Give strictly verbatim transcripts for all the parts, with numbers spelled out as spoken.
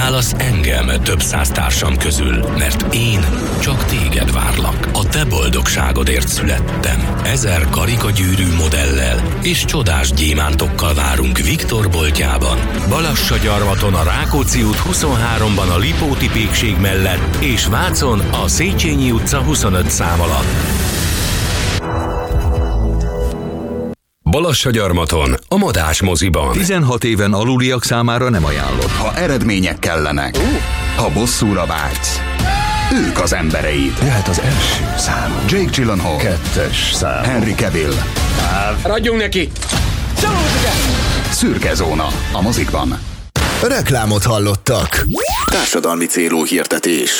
Válasz engem több száz társam közül, mert én csak téged várlak. A te boldogságodért születtem. Ezer karikagyűrű modellel és csodás gyémántokkal várunk Viktor boltjában. Balassagyarmaton a Rákóczi út huszonháromban a Lipóti pékség mellett és Vácon a Széchenyi utca huszonöt szám alatt. Balassagyarmaton, a Madás moziban. tizenhat éven aluliak számára nem ajánlott. Ha eredmények kellenek, ha bosszúra vágysz, ők az embereid. Jöhet az első számú. Jake Gyllenhaal, Kettes számú. Henry Cavill. Adjunk neki! Szürke zóna a mozikban. Reklámot hallottak. Társadalmi célú hirdetés.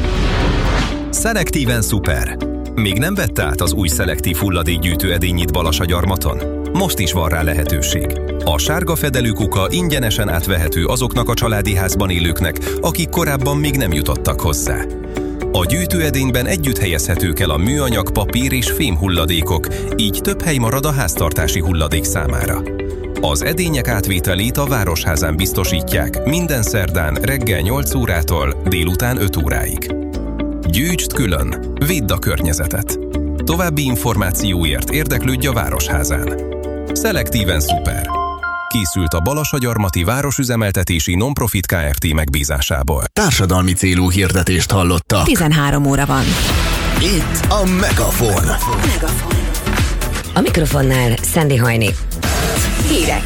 Szelektíven szuper. Még nem vette át az új szelektív hulladékgyűjtő edényit Balassagyarmaton? Most is van rá lehetőség. A sárga fedelű kuka ingyenesen átvehető azoknak a családi házban élőknek, akik korábban még nem jutottak hozzá. A gyűjtőedényben együtt helyezhetők el a műanyag, papír és fém hulladékok, így több hely marad a háztartási hulladék számára. Az edények átvételét a Városházán biztosítják minden szerdán reggel nyolc órától délután öt óráig. Gyűjtsd külön, védd a környezetet. További információért érdeklődj a Városházán. Szelektíven szuper. Készült a Balassagyarmati Városüzemeltetési Non-Profit Kft. Megbízásából. Társadalmi célú hirdetést hallottak. tizenhárom óra van. Itt a Megafon. Megafon. A mikrofonnál Szendi Hajni. Hírek.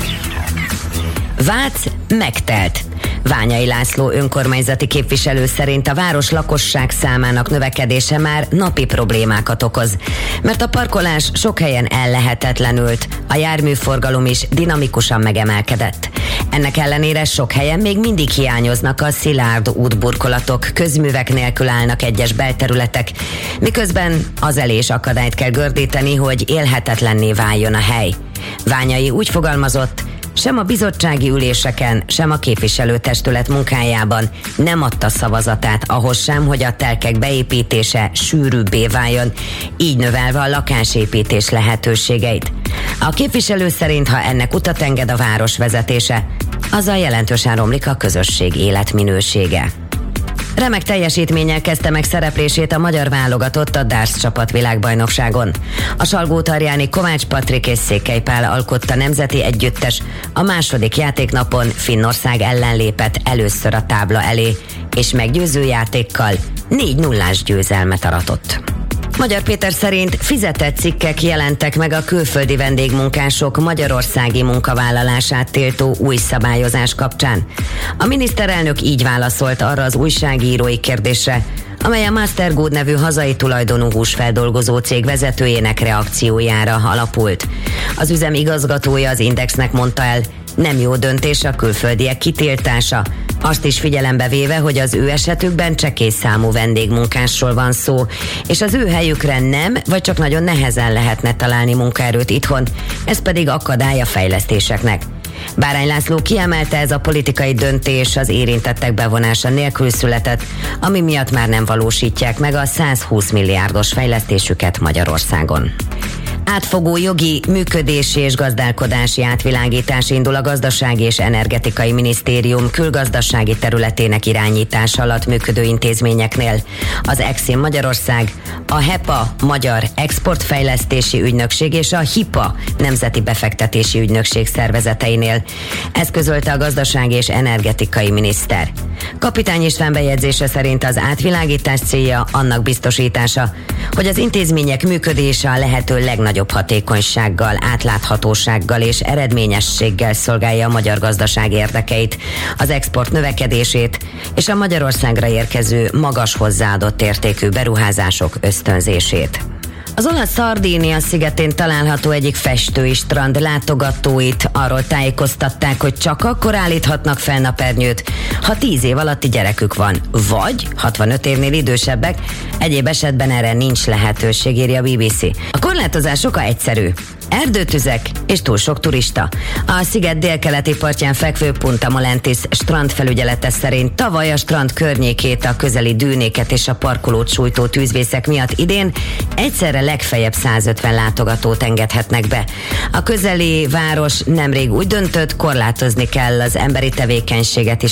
Vác megtelt. Ványai László önkormányzati képviselő szerint a város lakosság számának növekedése már napi problémákat okoz, mert a parkolás sok helyen ellehetetlenült, a járműforgalom is dinamikusan megemelkedett. Ennek ellenére sok helyen még mindig hiányoznak a szilárd útburkolatok, közművek nélkül állnak egyes belterületek, miközben az elé is akadályt kell gördíteni, hogy élhetetlenné váljon a hely. Ványai úgy fogalmazott, sem a bizottsági üléseken, sem a képviselőtestület munkájában nem adta szavazatát ahhoz sem, hogy a telkek beépítése sűrűbbé váljon, így növelve a lakásépítés lehetőségeit. A képviselő szerint, ha ennek utat enged a város vezetése, azzal jelentősen romlik a közösség életminősége. Remek teljesítménnyel kezdte meg szereplését a magyar válogatott a darts csapat világbajnokságon. A Salgótarjáni Kovács Patrik és Székely Pál alkotta nemzeti együttes a második játéknapon Finnország ellen lépett először a tábla elé, és meggyőző játékkal négy nullás győzelmet aratott. Magyar Péter szerint fizetett cikkek jelentek meg a külföldi vendégmunkások magyarországi munkavállalását tiltó új szabályozás kapcsán. A miniszterelnök így válaszolt arra az újságírói kérdésre, amely a Master Good nevű hazai tulajdonú húsfeldolgozó cég vezetőjének reakciójára alapult. Az üzem igazgatója az Indexnek mondta el, nem jó döntés a külföldiek kitiltása, azt is figyelembe véve, hogy az ő esetükben csekély számú vendégmunkásról van szó, és az ő helyükre nem, vagy csak nagyon nehezen lehetne találni munkaerőt itthon, ez pedig akadály a fejlesztéseknek. Bárány László kiemelte, ez a politikai döntés az érintettek bevonása nélkül született, ami miatt már nem valósítják meg a százhúsz milliárdos fejlesztésüket Magyarországon. Átfogó jogi, működési és gazdálkodási átvilágítás indul a Gazdasági és Energetikai Minisztérium külgazdasági területének irányítása alatt működő intézményeknél. Az Exim Magyarország, a HEPA Magyar Exportfejlesztési Ügynökség és a HIPA Nemzeti Befektetési Ügynökség szervezeteinél. Ezt közölte a Gazdasági és Energetikai Miniszter. Kapitány István bejegyzése szerint az átvilágítás célja annak biztosítása, hogy az intézmények működése a lehető legnagyobb hatékonysággal, átláthatósággal és eredményességgel szolgálja a magyar gazdaság érdekeit, az export növekedését és a Magyarországra érkező magas hozzáadott értékű beruházások ösztönzését. Az olasz Szardínia szigetén található egyik festői strand látogatóit arról tájékoztatták, hogy csak akkor állíthatnak fel napernyőt, ha tíz év alatti gyerekük van, vagy hatvanöt évnél idősebbek, egyéb esetben erre nincs lehetőség, írja a bé bé cé. A korlátozás oka egyszerű. Erdőtüzek és túl sok turista. A sziget délkeleti partján fekvő Punta Molentis strandfelügyelete szerint tavaly a strand környékét, a közeli dűnéket és a parkolót sújtó tűzvészek miatt idén egyszerre legfeljebb százötven látogatót engedhetnek be. A közeli város nemrég úgy döntött, korlátozni kell az emberi tevékenységet is